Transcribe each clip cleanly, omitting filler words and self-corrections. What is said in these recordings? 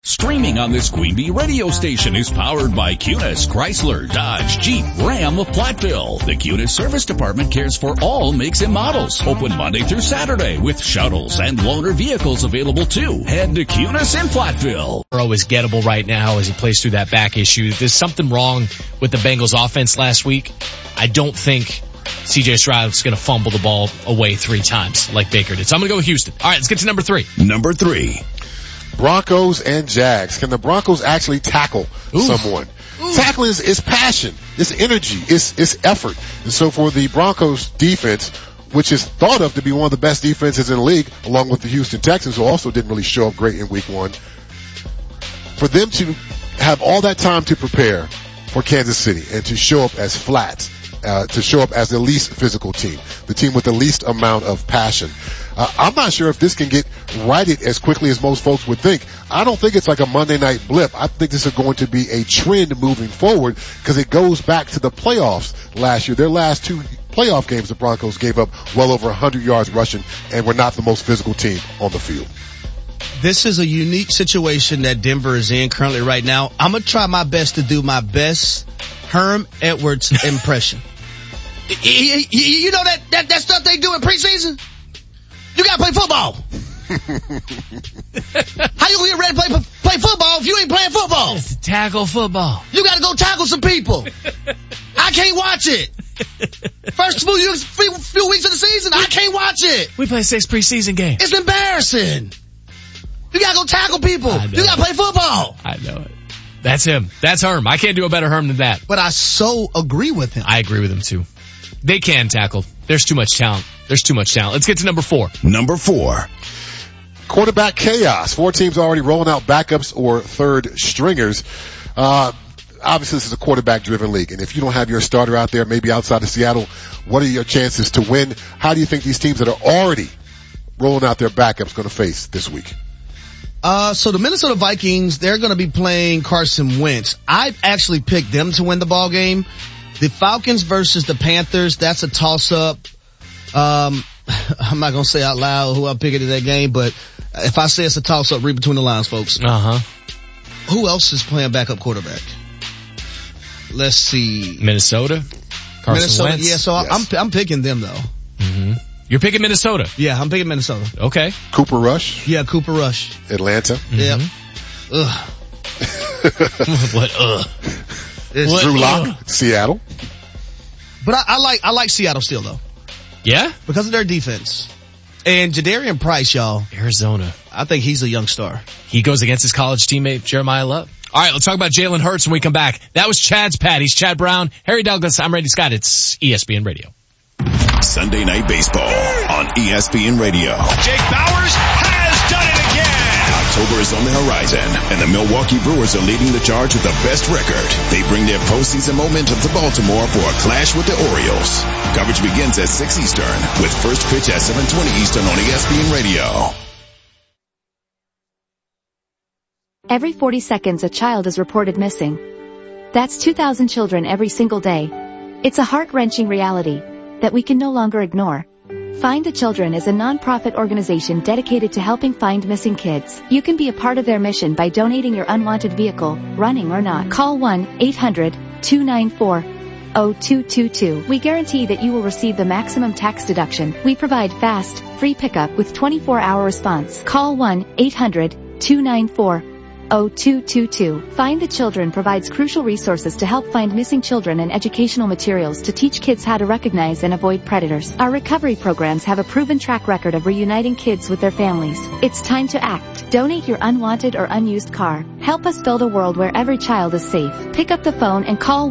Streaming on this Queen Bee radio station is powered by Cunis, Chrysler, Dodge, Jeep, Ram of Platteville. The Cunis Service Department cares for all makes and models. Open Monday through Saturday with shuttles and loaner vehicles available too. Head to Cunis in Platteville. Burrow is gettable right now as he plays through that back issue. There's something wrong with the Bengals offense last week. I don't think CJ Stroud's going to fumble the ball away 3 times like Baker did. So I'm going to go with Houston. All right, let's get to number 3. Number 3. Broncos and Jags. Can the Broncos actually tackle someone? Tackling is passion, it's energy, it's effort. And so for the Broncos defense, which is thought of to be one of the best defenses in the league, along with the Houston Texans, who also didn't really show up great in week 1, for them to have all that time to prepare for Kansas City and to show up as flats, to show up as the least physical team, the team with the least amount of passion. I'm not sure if this can get righted as quickly as most folks would think. I don't think it's like a Monday night blip. I think this is going to be a trend moving forward because it goes back to the playoffs last year. Their last 2 playoff games, the Broncos gave up well over 100 yards rushing and were not the most physical team on the field. This is a unique situation that Denver is in currently right now. I'm going to try my best to do my best Herm Edwards impression. You know that stuff they do in preseason? You gotta play football. How you gonna get ready to play football if you ain't playing football? It's tackle football. You gotta go tackle some people. I can't watch it. First few weeks of the season, I can't watch it. We play 6 preseason games. It's embarrassing. You gotta go tackle people. You gotta play football. I know it. That's him. That's Herm. I can't do a better Herm than that. But I so agree with him. I agree with him too. They can tackle. There's too much talent. Let's get to number 4. Number 4. Quarterback chaos. 4 teams already rolling out backups or third stringers. Obviously this is a quarterback driven league. And if you don't have your starter out there, maybe outside of Seattle, what are your chances to win? How do you think these teams that are already rolling out their backups going to face this week? So the Minnesota Vikings, they're going to be playing Carson Wentz. I've actually picked them to win the ball game. The Falcons versus the Panthers, that's a toss-up. I'm not going to say out loud who I'm picking in that game, but if I say it's a toss-up, read between the lines, folks. Who else is playing backup quarterback? Let's see. Minnesota? Carson Wentz? Yeah, so yes. I'm picking them, though. Mm-hmm. You're picking Minnesota? Yeah, I'm picking Minnesota. Okay. Cooper Rush? Yeah, Cooper Rush. Atlanta? Mm-hmm. Yep. Ugh. What, ugh? Drew Lock, Seattle. But I like Seattle still though. Yeah? Because of their defense. And Jadarian Price, y'all. Arizona. I think he's a young star. He goes against his college teammate, Jeremiah Love. All right, let's talk about Jalen Hurts when we come back. That was Chad's Pat. He's Chad Brown. Harry Douglas. I'm Randy Scott. It's ESPN Radio. Sunday Night Baseball on ESPN Radio. Jake Bauers has done it again. October is on the horizon, and the Milwaukee Brewers are leading the charge with the best record. They bring their postseason momentum to Baltimore for a clash with the Orioles. Coverage begins at 6 Eastern, with first pitch at 7:20 Eastern on ESPN Radio. Every 40 seconds a child is reported missing. That's 2,000 children every single day. It's a heart-wrenching reality that we can no longer ignore. Find the Children is a non-profit organization dedicated to helping find missing kids. You can be a part of their mission by donating your unwanted vehicle, running or not. Call 1-800-294-0222. We guarantee that you will receive the maximum tax deduction. We provide fast, free pickup with 24-hour response. Call 1-800-294-0222. Find the Children provides crucial resources to help find missing children and educational materials to teach kids how to recognize and avoid predators. Our recovery programs have a proven track record of reuniting kids with their families. It's time to act. Donate your unwanted or unused car. Help us build a world where every child is safe. Pick up the phone and call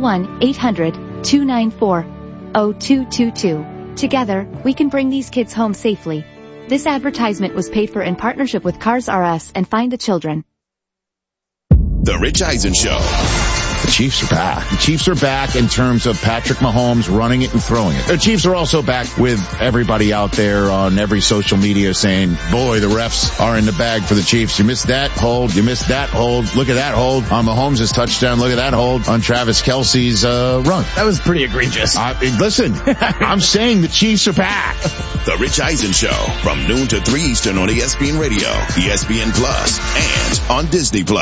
1-800-294-0222. Together, we can bring these kids home safely. This advertisement was paid for in partnership with Cars R Us and Find the Children. The Rich Eisen Show. The Chiefs are back. The Chiefs are back in terms of Patrick Mahomes running it and throwing it. The Chiefs are also back with everybody out there on every social media saying, boy, the refs are in the bag for the Chiefs. You missed that hold. You missed that hold. Look at that hold on Mahomes' touchdown. Look at that hold on Travis Kelce's run. That was pretty egregious. Listen, I'm saying the Chiefs are back. The Rich Eisen Show from noon to 3 Eastern on ESPN Radio, ESPN Plus, and on Disney Plus.